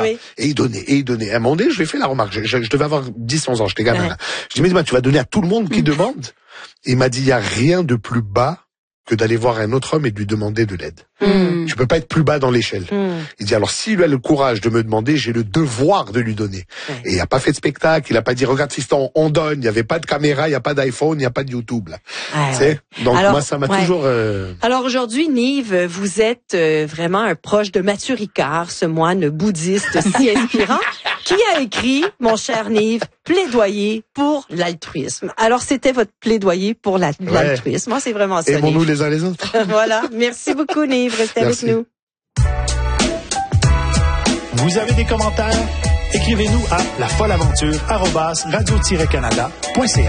Oui. Et il donnait. À un moment donné, je lui ai fait la remarque. Je devais avoir 10, 11 ans, j'étais gamin, là. Je lui ai dit, tu vas donner à tout le monde qui demande. Et il m'a dit, il y a rien de plus bas que d'aller voir un autre homme et de lui demander de l'aide. Tu peux pas être plus bas dans l'échelle. Il dit, alors s'il a le courage de me demander, j'ai le devoir de lui donner. Et il a pas fait de spectacle, il a pas dit, regarde fiston, on donne, il y avait pas de caméra, il y a pas d'iPhone, il y a pas de YouTube, là. Donc alors, moi, ça m'a toujours... Alors aujourd'hui, Nive, vous êtes vraiment un proche de Mathieu Ricard, ce moine bouddhiste si inspirant, qui a écrit, mon cher Nive, Plaidoyer pour l'altruisme. Alors c'était votre plaidoyer pour l'altruisme. Moi, c'est vraiment ça. Aimons-nous les uns les autres. Voilà. Merci beaucoup, Nive. Restez avec nous. Vous avez des commentaires? Écrivez-nous à lafolleaventure@radio-canada.ca.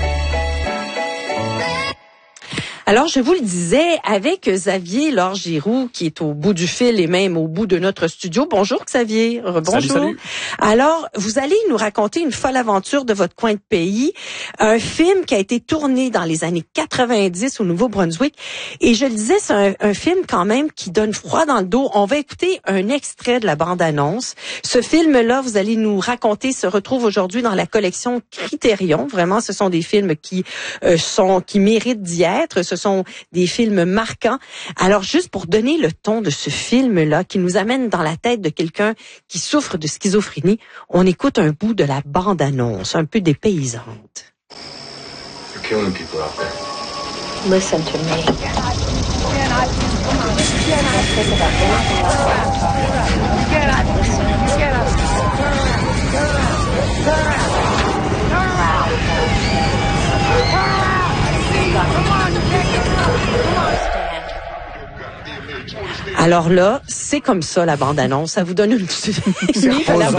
Alors, je vous le disais, avec Xavier Laure-Giroux, qui est au bout du fil et même au bout de notre studio. Bonjour, Xavier. Bonjour. Salut. Alors, vous allez nous raconter une folle aventure de votre coin de pays. Un film qui a été tourné dans les années 90 au Nouveau-Brunswick. Et je le disais, c'est un film quand même qui donne froid dans le dos. On va écouter un extrait de la bande-annonce. Ce film-là, vous allez nous raconter, se retrouve aujourd'hui dans la collection Criterion. Vraiment, ce sont des films qui méritent d'y être. Ce sont des films marquants. Alors, juste pour donner le ton de ce film-là, qui nous amène dans la tête de quelqu'un qui souffre de schizophrénie, on écoute un bout de la bande-annonce, un peu dépaysante. You're killing people out there. Listen to me. Alors là, c'est comme ça la bande-annonce. Ça vous donne une... C'est le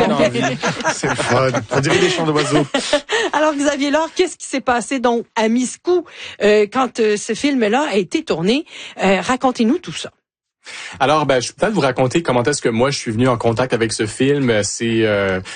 fun. On dirait des chants d'oiseaux. Alors, Xavier Laure, qu'est-ce qui s'est passé donc à Miscou quand ce film-là a été tourné? Racontez-nous tout ça. Alors, je peux peut-être vous raconter comment est-ce que moi je suis venu en contact avec ce film. C'est il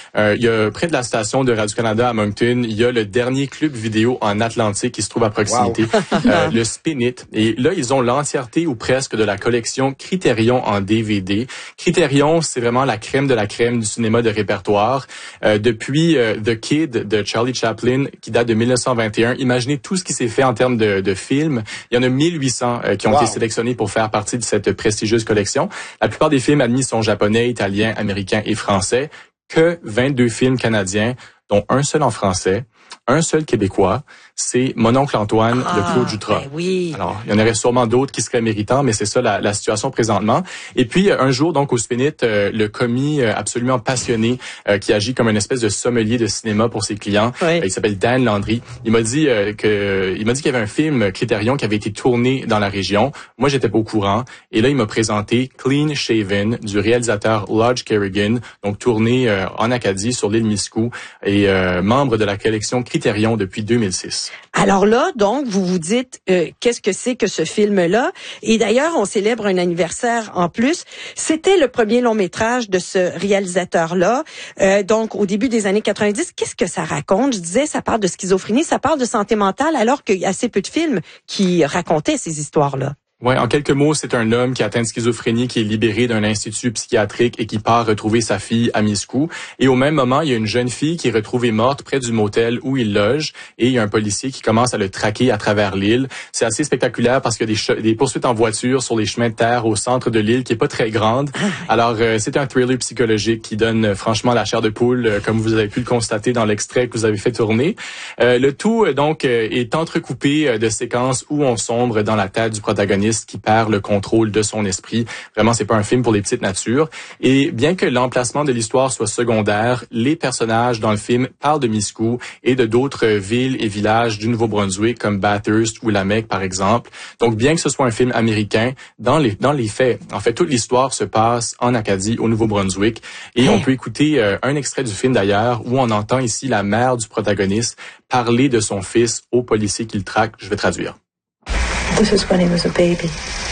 y a près de la station de Radio-Canada à Moncton, il y a le dernier club vidéo en Atlantique qui se trouve à proximité, le Spin It. Et là, ils ont l'entièreté ou presque de la collection Criterion en DVD. Criterion, c'est vraiment la crème de la crème du cinéma de répertoire. Depuis The Kid de Charlie Chaplin, qui date de 1921, imaginez tout ce qui s'est fait en termes de films. Il y en a 1800 qui ont été sélectionnés pour faire partie de cette prestigieuse collection. La plupart des films admis sont japonais, italiens, américains et français. Que 22 films canadiens, dont un seul en français, un seul québécois, c'est Mon oncle Antoine de Claude Jutras. Oui. Alors, il y en aurait sûrement d'autres qui seraient méritants, mais c'est ça la situation présentement. Et puis, un jour, donc, au Spin It, le commis absolument passionné, qui agit comme une espèce de sommelier de cinéma pour ses clients, il s'appelle Dan Landry. Il m'a dit qu'il y avait un film Criterion qui avait été tourné dans la région. Moi, j'étais pas au courant. Et là, il m'a présenté Clean Shaven du réalisateur Lodge Kerrigan, donc tourné en Acadie sur l'île Miscou et membre de la collection Criterion depuis 2006. Alors là, donc, vous vous dites, qu'est-ce que c'est que ce film-là? Et d'ailleurs, on célèbre un anniversaire en plus. C'était le premier long-métrage de ce réalisateur-là. Donc, au début des années 90, qu'est-ce que ça raconte? Je disais, ça parle de schizophrénie, ça parle de santé mentale, alors qu'il y a assez peu de films qui racontaient ces histoires-là. Ouais, en quelques mots, c'est un homme qui atteint de schizophrénie, qui est libéré d'un institut psychiatrique et qui part retrouver sa fille à Miscou. Et au même moment, il y a une jeune fille qui est retrouvée morte près du motel où il loge et il y a un policier qui commence à le traquer à travers l'île. C'est assez spectaculaire parce qu'il y a des poursuites en voiture sur les chemins de terre au centre de l'île qui est pas très grande. Alors, c'est un thriller psychologique qui donne franchement la chair de poule, comme vous avez pu le constater dans l'extrait que vous avez fait tourner. Le tout, donc, est entrecoupé de séquences où on sombre dans la tête du protagoniste qui perd le contrôle de son esprit. Vraiment, c'est pas un film pour les petites natures. Et bien que l'emplacement de l'histoire soit secondaire, les personnages dans le film parlent de Miscou et de d'autres villes et villages du Nouveau-Brunswick comme Bathurst ou Lamec, par exemple. Donc, bien que ce soit un film américain, dans les faits, en fait, toute l'histoire se passe en Acadie, au Nouveau-Brunswick. Et on peut écouter un extrait du film d'ailleurs où on entend ici la mère du protagoniste parler de son fils au policier qui le traque. Je vais traduire. This is when he was a baby.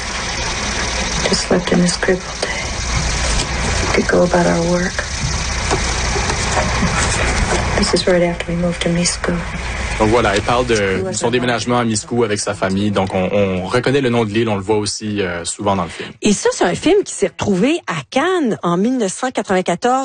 Just slept in his crib all day. We could go about our work. This is right after we moved to Miscou. Donc voilà, elle parle de son déménagement à Miscou avec sa famille. Donc on reconnaît le nom de l'île, on le voit aussi souvent dans le film. Et ça, c'est un film qui s'est retrouvé à Cannes en 1994.